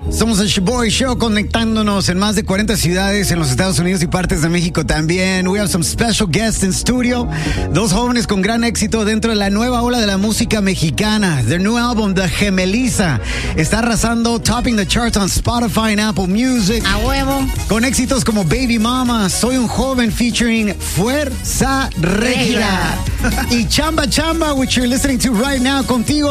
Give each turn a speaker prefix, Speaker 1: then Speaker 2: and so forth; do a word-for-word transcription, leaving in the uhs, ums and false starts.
Speaker 1: Somos el Shoboy Show, conectándonos en más de cuarenta ciudades en los Estados Unidos y partes de México también. We have some special guests in studio. Dos jóvenes con gran éxito dentro de la nueva ola de la música mexicana. Their new album, The Gemeliza, está arrasando, topping the charts on Spotify and Apple Music.
Speaker 2: A huevo.
Speaker 1: Con éxitos como Baby Mama, Soy un Joven featuring Fuerza Régida. Y Chamba Chamba, which you're listening to right now, contigo.